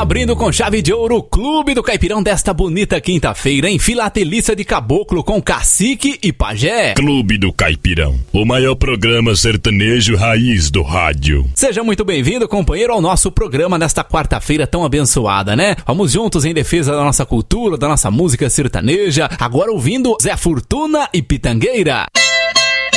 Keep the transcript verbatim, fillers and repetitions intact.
Abrindo com chave de ouro o Clube do Caipirão desta bonita quinta-feira, em Filatelista de Caboclo com Cacique e Pajé. Clube do Caipirão, o maior programa sertanejo raiz do rádio. Seja muito bem-vindo, companheiro, ao nosso programa nesta quarta-feira tão abençoada, né? Vamos juntos em defesa da nossa cultura, da nossa música sertaneja, agora ouvindo Zé Fortuna e Pitangueira.